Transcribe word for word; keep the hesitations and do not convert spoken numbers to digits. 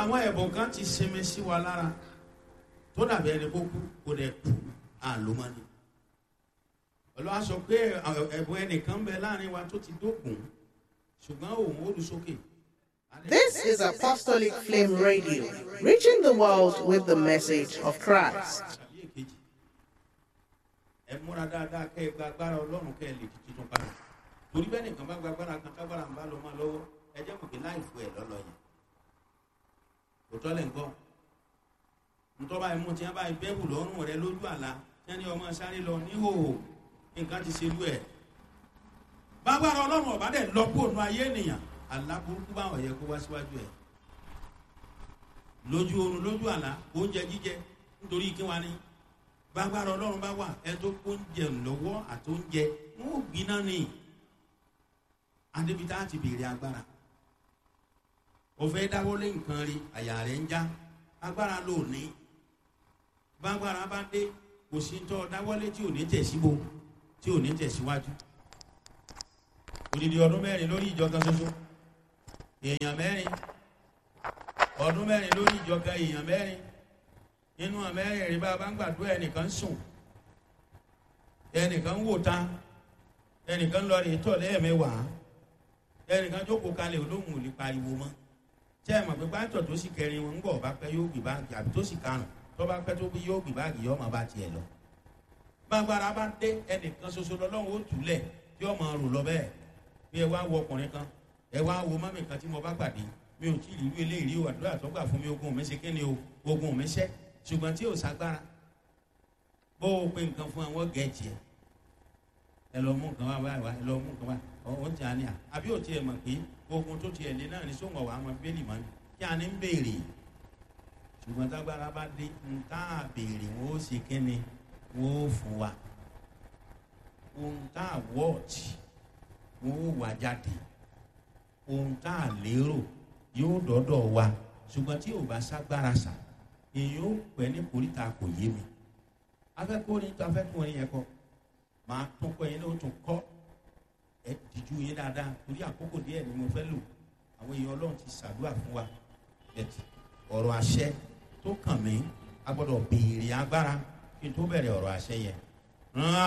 àwọn ẹ̀bùn kan ti sinmi sí wa lára tó dàbí ẹni kó kú kó dẹ̀ kú àlómọ́ni. Olúwa sọ pé ẹ̀bùn ẹnìkan bẹ láàrin wa tó ti dógùn ṣùgbọ́n òun ó lù sókè. This is Apostolic Flame Radio, reaching the world with the message of Christ. Ẹ múra dáadáa kẹ́ ẹ gba agbára Ọlọ́run kẹ́ ẹ lè di titun padà. Torí bẹ́ẹ̀ nìkan bá gba agbára kan tágbára ń bá lọ máa lọ́wọ́ ẹ jẹ́ kò kí láìfù ẹ̀ lọ́lọ́ yẹn. Òtọ́ lẹ̀ ń gbọ́. Ntọ́ba ẹ̀mú tí wọ́n bá bẹ́ẹ̀bù lọ́rùn rẹ lójú àlá tí wọ́n ní ọmọ sáré lọ níhòòhò nǹkan ti ṣe lú ẹ̀. Bágbára Ọlọ́run ọ̀bá dẹ̀ lọ kó ònú ayé ènìyàn àlá burúkú báwọn yẹ kó wá síwájú ẹ̀. Lójú oorun lójú àlá oúnjẹ jíjẹ nítorí kí wá ní. Bágbára Ọlọ́run bá wà ẹ tó kó oúnjẹ lọ́wọ́ àti oúnjẹ wọn ò gbiná ni. Adébítà ti béèrè agbára. Ó fẹ́ dáwọ́lé nǹkan rí àyà rẹ̀ ń já agbára ló ní. Bágbára bá dé kò sí tọ́ dáwọ́lé tí ò ní tẹ̀síbo tí ò ní tẹ̀síwájú. Odidi ọdún mẹ́rin lórí ìjọ kan ṣoṣo èèyàn mẹ́rin ọdún mẹ́rin lórí ìjọ kan èèyàn mẹ́rin nínú àmẹ́rin rí bá a bá ń gbàdúrà ẹnìkan sùn ẹnìkan wò ta ẹnìkan lọ rí tọ̀ lẹ́ẹ̀mẹ́wàá ẹnìkan jókòó kalẹ̀ olóhùn ò lè pariwo mọ́ tẹ́ ẹ mọ̀ pé pátọ̀ tó sì kẹrin wọn ń bọ̀ bá pẹ́ yóò gbé báàgì àbí tó sì karùn tó bá pẹ́ tó bí yóò gbé báàgì yóò máa bá tiẹ̀ lọ. Bágbára bá dé ẹnìkan ṣoṣo lọ́lọ́run ó túlẹ̀ tí ó máa rò lọ bẹ́ẹ̀ bí ẹ wá wo ọkùnrin kan ẹ wá wo mọ́mì kan tí mo bá pàdé mi ò tí ì rí irú eléyìí o àdúrà tó gbà fún mi ogun mi ṣe kí ni o ogun mi ṣẹ́ ṣùgbọ́n tí ò ságbára bó o pe nǹkan fún àwọn gẹ̀ẹ́jì ẹ ẹ lọ mú nǹkan wá wá ẹ lọ mú nǹkan wá ọ ti àní à àbí ò tiẹ̀ mọ̀ pé ogun tó tiẹ̀ lé náà ní sóhun ọ̀wà àwọn bẹ́ẹ̀lì mọ́ ni kí a ní ń béèrè ṣùgbọ́n tágbára bá dé ń tá a béèrè wọn ó ṣe kí ni wọn ó fún wa ohun tá a wọ́ọ̀tì wọn ó wà jáde ohun tá a lérò yóò dọ́dọ̀ wa ṣùgbọ́n tí ò bá ságbára sà èyí ó pẹ́ ní koríta kò yé mi afẹ́kùnrin tó afẹ́kùnrin yẹn kọ máa tún kọ́ yẹn ló tún kọ́ ẹ dìjú yẹn dáadáa torí àkókò díẹ̀ ni mo fẹ́ lò àwọn èèyàn Ọlọ́run ti ṣàdúrà fún wa bẹ́ẹ̀ ọ̀rọ̀ àṣẹ tó kàn mí a gbọ́dọ̀ béèrè agbára kí n tó bẹ̀rẹ̀ ọ̀rọ̀ àṣẹ yẹn.